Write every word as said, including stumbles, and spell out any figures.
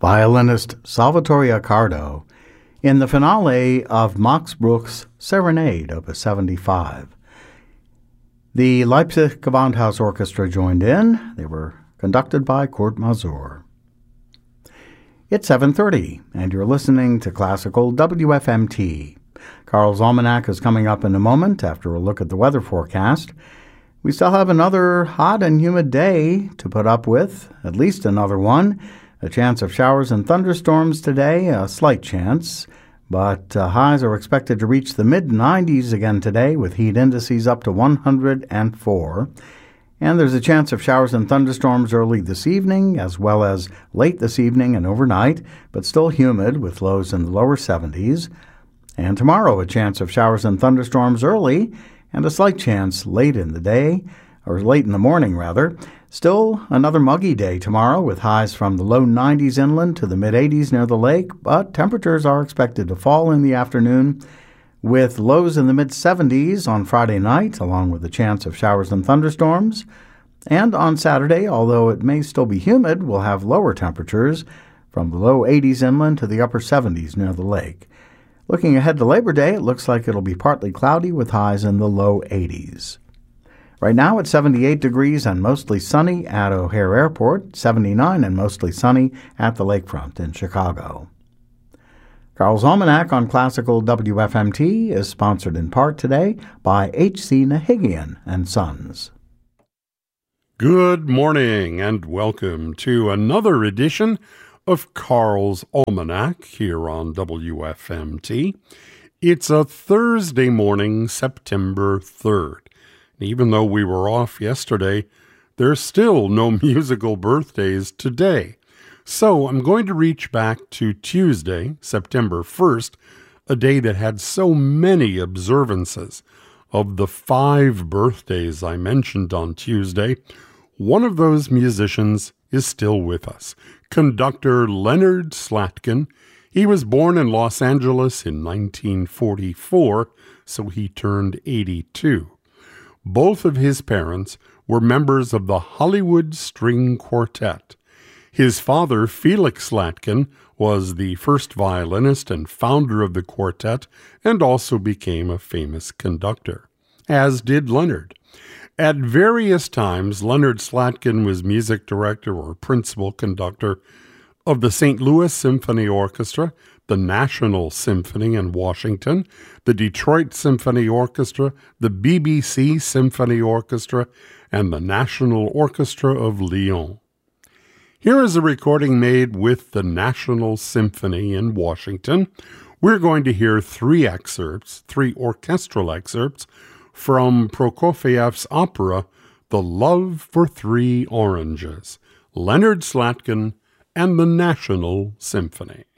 violinist Salvatore Accardo in the finale of Max Bruch's Serenade, Opus seventy-five. The Leipzig Gewandhaus Orchestra joined in. They were conducted by Kurt Masur. It's seven thirty, and you're listening to Classical W F M T. Carl's Almanac is coming up in a moment after a look at the weather forecast. We still have another hot and humid day to put up with, at least another one. A chance of showers and thunderstorms today, a slight chance, but uh, highs are expected to reach the mid nineties again today with heat indices up to one hundred four. And there's a chance of showers and thunderstorms early this evening as well as late this evening and overnight, but still humid with lows in the lower seventies. And tomorrow a chance of showers and thunderstorms early and a slight chance late in the day, or late in the morning rather. Still another muggy day tomorrow with highs from the low nineties inland to the mid eighties near the lake, but temperatures are expected to fall in the afternoon with lows in the mid seventies on Friday night, along with a chance of showers and thunderstorms. And on Saturday, although it may still be humid, we'll have lower temperatures from the low eighties inland to the upper seventies near the lake. Looking ahead to Labor Day, it looks like it'll be partly cloudy with highs in the low eighties. Right now it's seventy-eight degrees and mostly sunny at O'Hare Airport, seventy-nine and mostly sunny at the lakefront in Chicago. Carl's Almanac on Classical W F M T is sponsored in part today by H C Nahigian and Sons. Good morning and welcome to another edition of Carl's Almanac here on W F M T. It's a Thursday morning, September third. Even though we were off yesterday, there's still no musical birthdays today. So I'm going to reach back to Tuesday, September first, a day that had so many observances. Of the five birthdays I mentioned on Tuesday, one of those musicians is still with us. Conductor Leonard Slatkin. He was born in Los Angeles in nineteen forty-four, so he turned eighty-two. Both of his parents were members of the Hollywood String Quartet. His father, Felix Slatkin, was the first violinist and founder of the quartet and also became a famous conductor, as did Leonard. At various times, Leonard Slatkin was music director or principal conductor of the Saint Louis Symphony Orchestra, the National Symphony in Washington, the Detroit Symphony Orchestra, the B B C Symphony Orchestra, and the National Orchestra of Lyon. Here is a recording made with the National Symphony in Washington. We're going to hear three excerpts, three orchestral excerpts, from Prokofiev's opera, The Love for Three Oranges, Leonard Slatkin and the National Symphony.